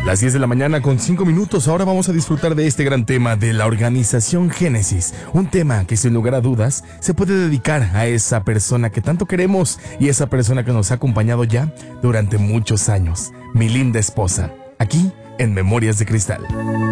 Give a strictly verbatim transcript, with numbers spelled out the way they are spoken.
Las diez de la mañana con cinco minutos, ahora vamos a disfrutar de este gran tema de la organización Génesis. Un tema que sin lugar a dudas se puede dedicar a esa persona que tanto queremos y esa persona que nos ha acompañado ya durante muchos años. Mi linda esposa, aquí en Memorias de Cristal.